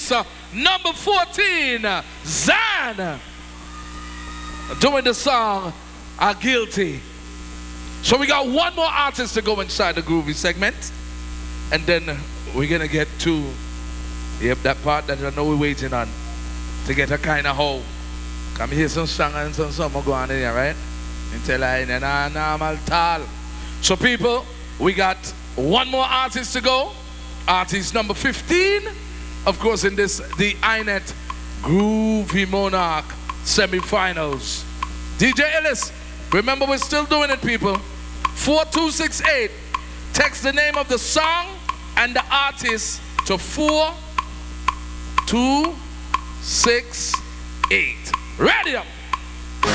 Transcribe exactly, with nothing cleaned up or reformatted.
artist uh, number fourteen, uh, Zan, doing the song "Are Guilty." So we got one more artist to go inside the groovy segment, and then we're gonna get to yep that part that I know we're waiting on to get a kind of hoe. Come hear some song and some song go on in here, right? Until I na normal tal. So people, we got one more artist to go. Artist number fifteen, of course, in this the I N E T Groovy Monarch semi-finals. D J Ellis, remember we're still doing it, people. four two six eight. Text the name of the song and the artist to four two six eight. Ready up.